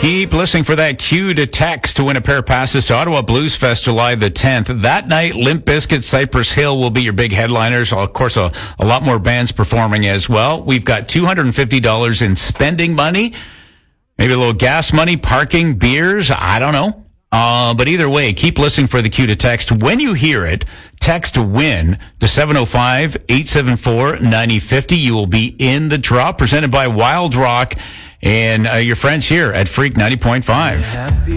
Keep listening for that cue to text to win a pair of passes to Ottawa Blues Fest July the 10th. That night, Limp Bizkit, Cypress Hill will be your big headliners. Of course, a lot more bands performing as well. We've got $250 in spending money, maybe a little gas money, parking, beers, I don't know. But either way, keep listening for the cue to text. When you hear it, text WIN to 705-874-9050. You will be in the draw, presented by Wild Rock and your friends here at Freak 90.5.